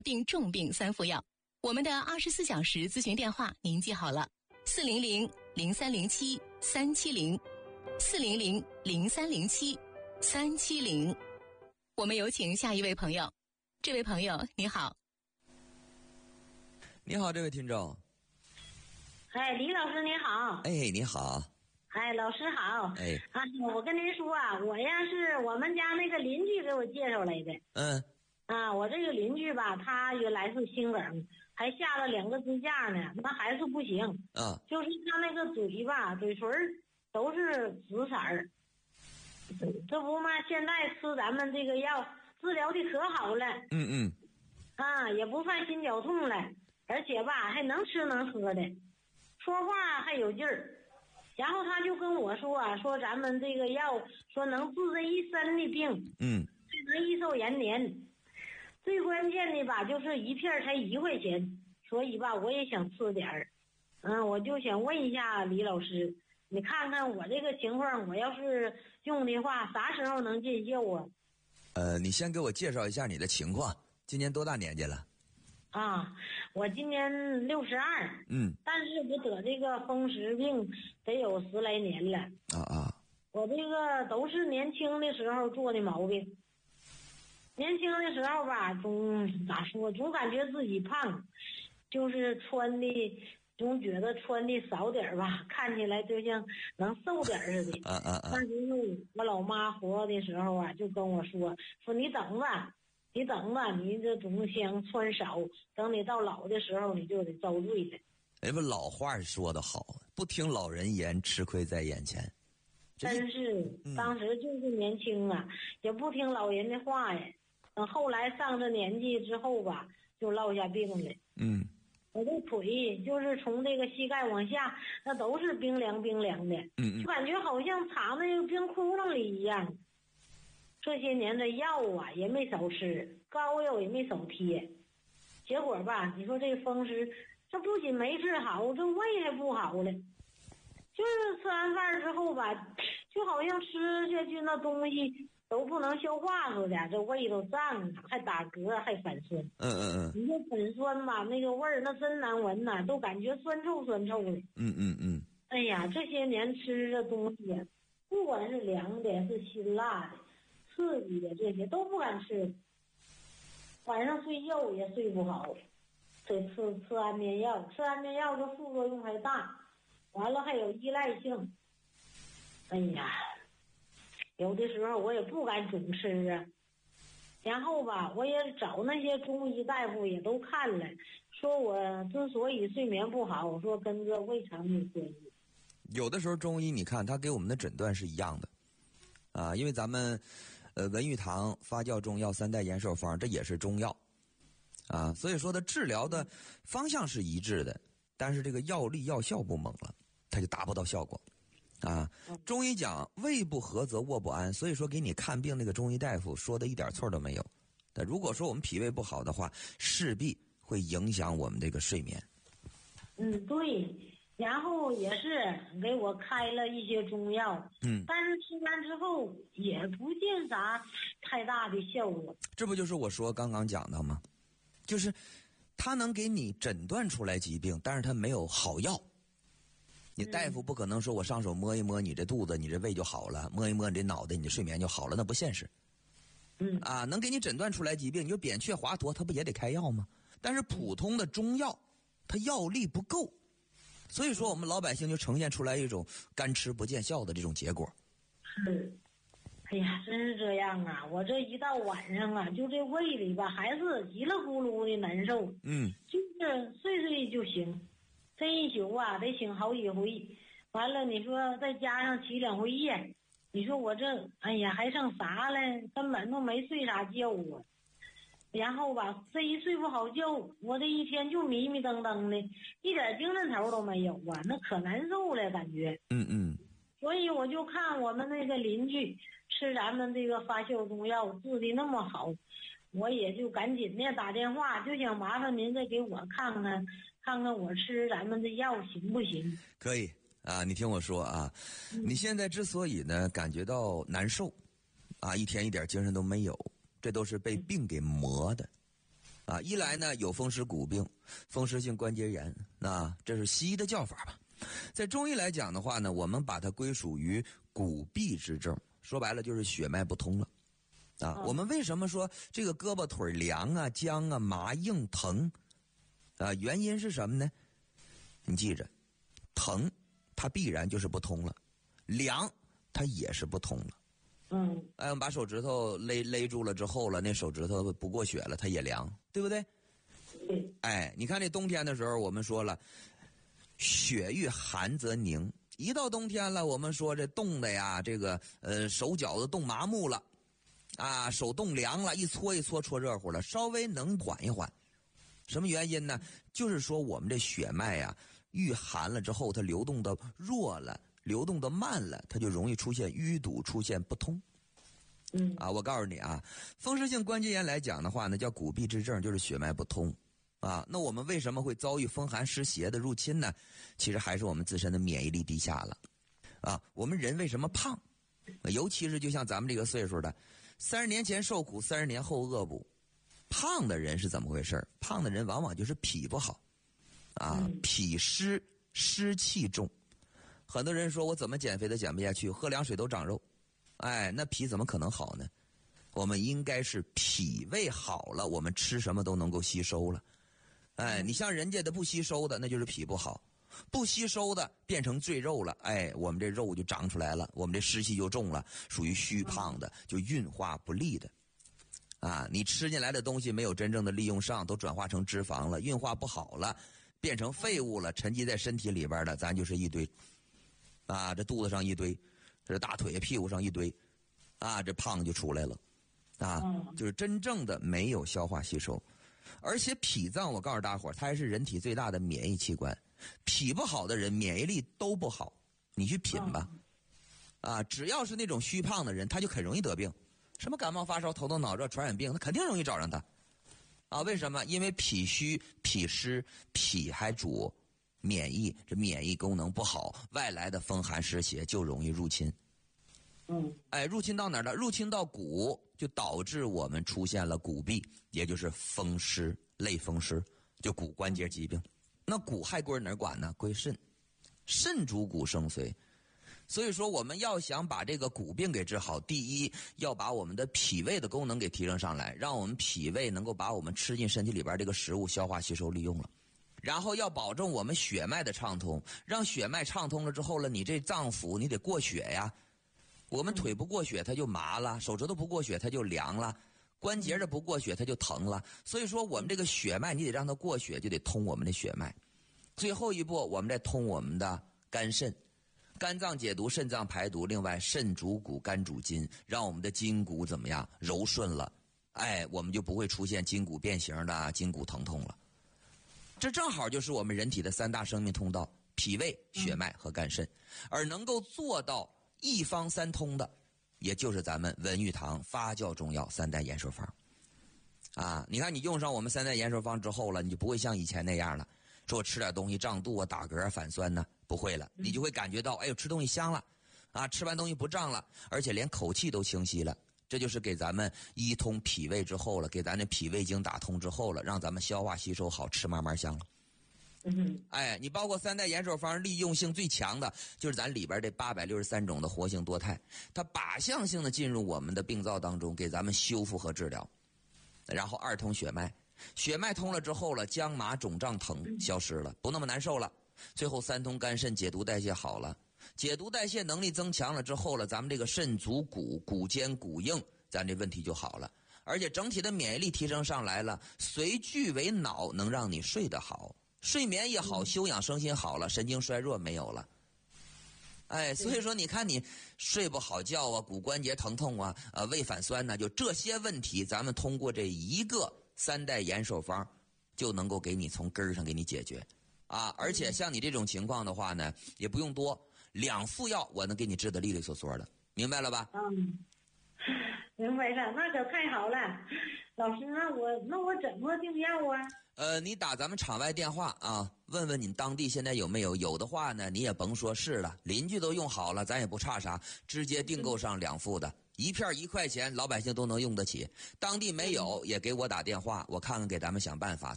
定重病3副药。我们的24小时咨询电话您记好了，400-0307-370，400-0307-370。我们有请下一位朋友。这位朋友你好。 你好，这位听众。 哎，李老师你好。 哎，你好。 哎，老师好。 哎， 我跟您说啊，我呀是我们家那个邻居给我介绍来的。我这个邻居吧，他原来是心梗，还下了2个支架呢，那还是不行。就是他那个嘴吧，嘴唇都是紫色儿。这不嘛，现在吃咱们这个药治疗的可好了。也不犯心绞痛了，而且吧还能吃能喝的，说话还有劲儿。然后他就跟我说啊，说咱们这个药说能治这一身的病，还能益寿延年。最关键的吧，就是一片才1块钱，所以吧我也想吃点儿。我就想问一下李老师，你看看我这个情况，我要是用的话，啥时候能见效啊？ 你先给我介绍一下你的情况，今年多大年纪了？ 我今年62。但是我得这个风湿病得有10来年了。我这个都是年轻的时候做的毛病。年轻的时候吧，总感觉自己胖，就是穿的总觉得穿的少点吧，看起来就像能瘦点似的。但是我老妈活的时候啊，就跟我说你等吧，你这总想穿少，等你到老的时候你就得遭罪了。 不，老话说得好，不听老人言，吃亏在眼前。 真是，当时就是年轻啊，也不听老人的话呀。等后来上了年纪之后吧，就落下病了。我这腿就是从这个膝盖往下，那都是冰凉冰凉的。就感觉好像藏在那个冰窟窿里一样。这些年的药啊也没少吃，膏药也没少贴，结果吧，你说这个风湿，这不仅没治好，这胃还不好了。就是吃完饭之后吧，就好像吃下去那东西都不能消化似的，这胃都胀，还打嗝，还反酸。你这反酸吧，那个味儿那真难闻呐，都感觉酸臭酸臭的。哎呀，这些年吃的东西，不管是凉的是辛辣的刺激的，这些都不敢吃。晚上睡觉也睡不好，得吃安眠药，吃安眠药的副作用还大，完了还有依赖性。哎呀，有的时候我也不敢总吃啊。然后吧，我也找那些中医大夫也都看了，说我之所以睡眠不好，说跟这胃肠有关系。 有的时候中医你看他给我们的诊断是一样的因为咱们文玉堂发酵中药3代延寿方，这也是中药所以说的治疗的方向是一致的，但是这个药力药效不猛了，它就达不到效果中医讲胃不和则卧不安，所以说给你看病那个中医大夫说的一点错都没有。但如果说我们脾胃不好的话，势必会影响我们这个睡眠。 对，然后也是给我开了一些中药，但是吃完之后也不见啥太大的效果。 这不就是我说刚刚讲的吗？就是他能给你诊断出来疾病，但是他没有好药。你大夫不可能说我上手摸一摸你这肚子，你这胃就好了，摸一摸你这脑袋，你这睡眠就好了，那不现实。能给你诊断出来疾病，你就扁鹊、华佗，他不也得开药吗？但是普通的中药，它药力不够，所以说我们老百姓就呈现出来一种干吃不见效的这种结果。 哎呀，真是这样啊！我这一到晚上啊，就这胃里吧，还是叽里咕噜的难受。就是睡睡就行，这一宿啊得醒好几回。完了，你说再加上起2回夜，你说我这哎呀还剩啥了？根本都没睡啥觉啊。然后吧，这一睡不好觉，我这一天就迷迷瞪瞪的，一点精神头都没有啊，那可难受了感觉。所以我就看我们那个邻居吃咱们这个发酵中药治的那么好，我也就赶紧的打电话，就想麻烦您再给我看看我吃咱们的药行不行？ 可以你听我说你现在之所以呢感觉到难受一天一点精神都没有，这都是被病给磨的啊，一来呢有风湿骨病、风湿性关节炎，那这是西医的叫法吧。在中医来讲的话呢，我们把它归属于骨痹之症，说白了就是血脉不通了。啊，我们为什么说这个胳膊腿凉啊、僵啊、麻硬疼？啊，原因是什么呢？你记着，疼它必然就是不通了，凉它也是不通了。我们把手指头勒住了之后了，那手指头不过血了，它也凉，对不对？你看这冬天的时候，我们说了，血遇寒则凝。一到冬天了，我们说这冻的呀，这个手脚都冻麻木了。啊，手冻凉了，一搓一搓，搓热乎了，稍微能缓一缓。什么原因呢？就是说我们这血脉呀，遇寒了之后，它流动的弱了，流动的慢了，它就容易出现淤堵，出现不通。我告诉你啊，风湿性关节炎来讲的话呢，叫骨痹之症，就是血脉不通。啊，那我们为什么会遭遇风寒湿邪的入侵呢？其实还是我们自身的免疫力低下了。啊，我们人为什么胖？尤其是就像咱们这个岁数的，30年前受苦，30年后恶补。胖的人是怎么回事？胖的人往往就是脾不好，啊，脾湿，湿气重。很多人说我怎么减肥都减不下去，喝凉水都长肉。那脾怎么可能好呢？我们应该是脾胃好了，我们吃什么都能够吸收了。你像人家的不吸收的，那就是脾不好。不吸收的变成赘肉了，我们这肉就长出来了，我们这湿气就重了，属于虚胖的，就运化不利的。你吃进来的东西没有真正的利用上，都转化成脂肪了，运化不好了，变成废物了，沉积在身体里边的，咱就是一堆。这肚子上一堆，这大腿屁股上一堆，这胖就出来了。就是真正的没有消化吸收。而且脾脏，我告诉大伙儿，它还是人体最大的免疫器官。脾不好的人免疫力都不好，你去品吧。只要是那种虚胖的人，他就很容易得病，什么感冒发烧、头痛脑热、传染病，他肯定容易找上他。为什么？因为脾虚、脾湿，脾还主免疫，这免疫功能不好，外来的风寒湿邪就容易入侵。入侵到哪儿了？入侵到骨，就导致我们出现了骨痹，也就是风湿、类风湿，就骨关节疾病。那骨还归哪儿管呢？归肾，肾主骨生髓。所以说我们要想把这个骨病给治好，第一要把我们的脾胃的功能给提升上来，让我们脾胃能够把我们吃进身体里边这个食物消化吸收利用了。然后要保证我们血脉的畅通，让血脉畅通了之后了，你这脏腑你得过血呀。我们腿不过血它就麻了，手指头不过血它就凉了，关节的不过血它就疼了。所以说我们这个血脉你得让它过血，就得通我们的血脉。最后一步我们再通我们的肝肾，肝脏解毒，肾脏排毒，另外肾主骨，肝主筋，让我们的筋骨怎么样柔顺了，我们就不会出现筋骨变形的筋骨疼痛了。这正好就是我们人体的3大生命通道，脾胃、血脉和肝肾。而能够做到一方三通的，也就是咱们文玉堂发酵中药3代延寿方。你看你用上我们3代延寿方之后了，你就不会像以前那样了，说我吃点东西胀肚啊、打嗝、反酸呢，不会了，你就会感觉到吃东西香了，吃完东西不胀了，而且连口气都清晰了。这就是给咱们一通脾胃之后了，给咱的脾胃经打通之后了，让咱们消化吸收好，吃慢慢香了。你包括3代延寿方利用性最强的就是咱里边这863种的活性多肽，它靶向性的进入我们的病灶当中，给咱们修复和治疗。然后2通血脉，血脉通了之后了，僵麻肿胀疼消失了，不那么难受了。最后3通肝肾，解毒代谢好了，解毒代谢能力增强了之后了，咱们这个肾主骨，骨坚骨硬，咱这问题就好了。而且整体的免疫力提升上来了，随聚为脑，能让你睡得好，睡眠也好，休养生息好了，神经衰弱没有了。所以说你看你睡不好觉啊，骨关节疼痛啊，胃反酸呢，就这些问题，咱们通过这一个3代延寿方就能够给你从根儿上给你解决。而且像你这种情况的话呢，也不用多，2副药我能给你治得利利索索的，明白了吧？ 明白了，那可太好了。老师，那我怎么订药啊？ 你打咱们场外电话问问你当地现在有没有，有的话呢，你也甭说是了，邻居都用好了，咱也不差啥，直接订购上2副的， 一片1块钱，老百姓都能用得起。当地没有，也给我打电话，我看看给咱们想办法。